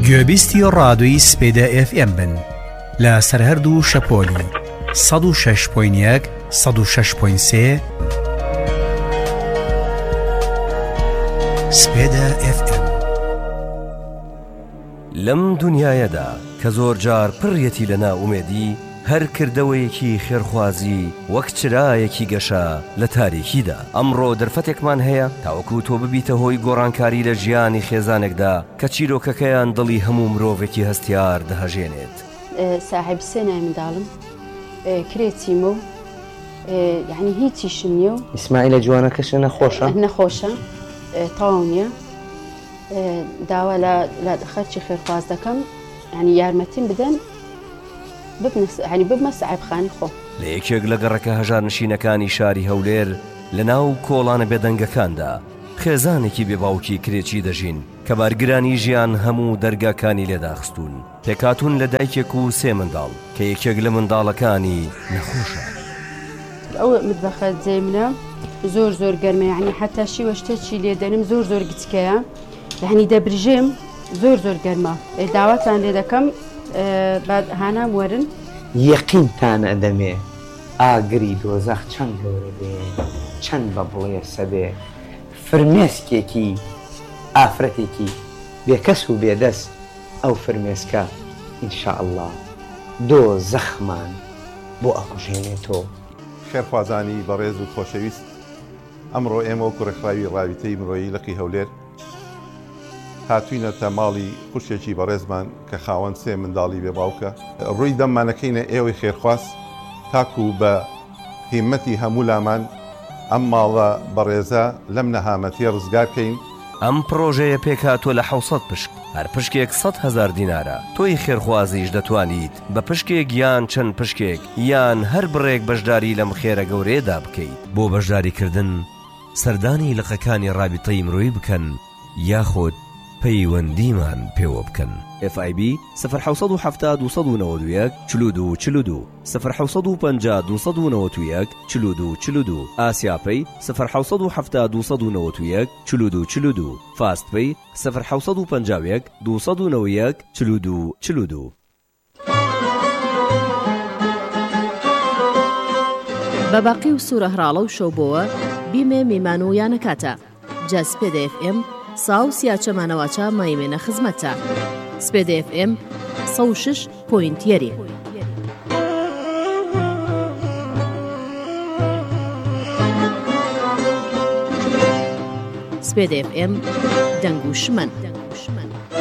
گوێبیستی ڕادۆی سپێدە FM بن لە سەرهەرد و شەپۆلی 106.1 106.3 سپێدە FM. لەم دنیایەدا کە زۆر جار پڕیەتی لە ناومێدی، هەر کردەوەیەکی خێرخوازی وەک چرایەکی گەشە لە تاریکیدا. ئەمڕۆ دەرفەتێکمان هەیە تاوەکو تۆ ببیتە هۆی گۆڕانکاری لە ژیانی خێزانێکدا کە چیرۆکەکەیان دڵی هەموو مرۆڤێکی هەستیار دەهەژێنێت. ساحب سێنای منداڵم، کرێچیمە و یعنی هیچیشم نییە و ئیسماعیلە جوانەکەشە نەخۆشە تاو نییە. داوا لە خەرچی خێرخواز دەکەم، ینی یارمەتیم بدەن ببمە ساحبخانی خۆ. لە یەکێک لە گەڕەکە هەژار نشینەکانی شاری هەولێر لە ناو کۆڵانە بێدەنگەکاندا خێزانێکی بێباوکی کرێکی دەژین کە بارگرانی ژیان هەموو دەرگاکانی لێداخستون. تێکاتون لە دایکێک و سێ منداڵ کە یەکێک لە منداڵەکانی نەخۆشە. ئەو متبەخە جێ منە زۆر گەرمە، یعنی حتا شیوە شتێکی لێدەنم زۆر گچکەیە، یعنی دەبرژێم زۆر گەرمە. داواتان لێ دەکەم هانام وەرن. یەقینتان ئەدەمێ ئاگری دۆزەخ چەند گەورە بێ، چەند بە بڵێ سەبێ، فرمێسکێکی ئافرەتێکی بێکەس و بێدەست ئەو فرمێسکە ئینشاءالله دۆزەخمان بۆ ئەکوژێنێتەوە. خێرخوازانی بەڕێز و خۆشەویست، ئەمڕۆ ئێمە و کوڕەخراوی ڕاویتەی مرۆیی لەقی هەولێر هاتوینەتە ماڵی خوشێکی بەڕێزمان کە خاوەن سێ منداڵی بێباوکە. ڕووی دەممانەکەینە ئێوەی خێرخواست تاکو بە هیمەتی هەموو لامان ئەم ماڵە بەڕێزە لەم نەهامەتی ڕزگارکەین. ئەم پرۆژەیە پێکاتوە لە 600 پشک، هەر پشکێک 100,000 دینارە. تۆی خێرخوازیش دەتوانیت بە پشکێک یان چەند پشکێک یان هەر بڕێک بەشداری لەم خێرە گەورەیەدا بکەیت. بۆ بەشداریکردن سەردانی لقەکانی ڕابطەی مرۆیی بکەن یاخۆت پەیوەندیمان پێوە بکەن. FIB 070 291 42 42 050 291 42 42 ئاسیاپەی 070 291 42 42 فاستپەی 051 291 42 42. بە باقی و سوورە هەراڵە و شەوبەوە بیمێ میمان و یانەکاتە جا سپێدە FM ساو سیاچەمانەوەچە مایمێنە خزمەتە سپێدە FM 106.1. سپێدە FM دەنگ و شمەن.